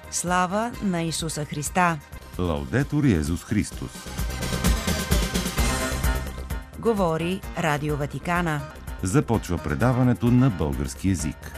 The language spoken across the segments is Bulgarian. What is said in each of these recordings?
Слава на Исуса Христа! Лаудетур Йезус Христос! Говори Радио Ватикана. Започва предаването на български език.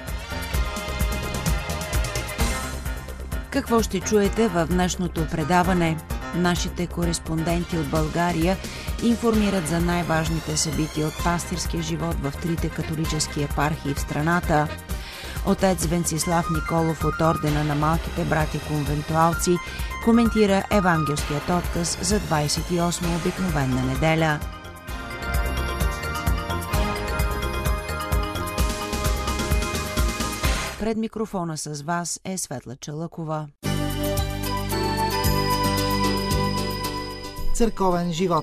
Какво ще чуете в днешното предаване? Нашите кореспонденти от България информират за най-важните събития от пастирския живот в трите католически епархии в страната. Отец Венцислав Николов от Ордена на малките братя конвентуалци коментира евангелският отказ за 28 обикновена неделя. Пред микрофона с вас е Светла Чалъкова. Църковен живот.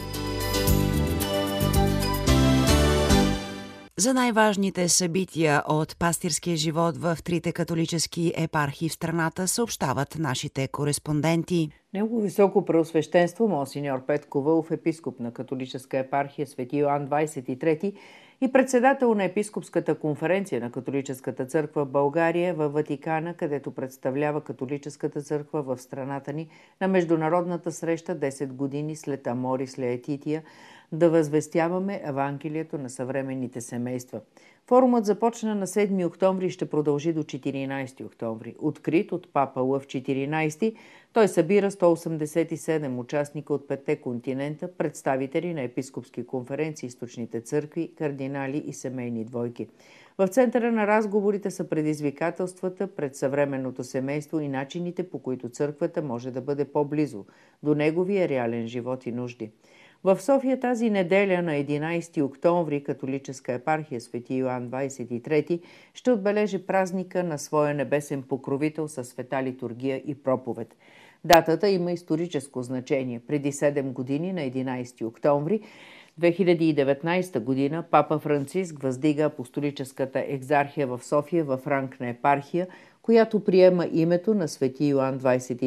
За най-важните събития от пастирския живот в трите католически епархии в страната съобщават нашите кореспонденти. Негово високо преосвещенство монсеньор Петко Вълов, епископ на католическа епархия Свети Йоан 23 и председател на епископската конференция на католическата църква в България във Ватикана, където представлява католическата църква в страната ни на международната среща 10 години след Аморис Лаетития, да възвестяваме Евангелието на съвременните семейства. Форумът започна на 7 октомври и ще продължи до 14 октомври. Открит от папа Лъв 14, той събира 187 участника от 5 континента, представители на епископски конференции, източните църкви, кардинали и семейни двойки. В центъра на разговорите са предизвикателствата пред съвременното семейство и начините, по които църквата може да бъде по-близо до неговия реален живот и нужди. В София тази неделя на 11 октомври католическа епархия Свети Йоан 23 ще отбележи празника на своя небесен покровител със света литургия и проповед. Датата има историческо значение. Преди 7 години на 11 октомври 2019 година папа Франциск въздига апостолическата екзархия в София в ранг на епархия, която приема името на Свети Йоан 23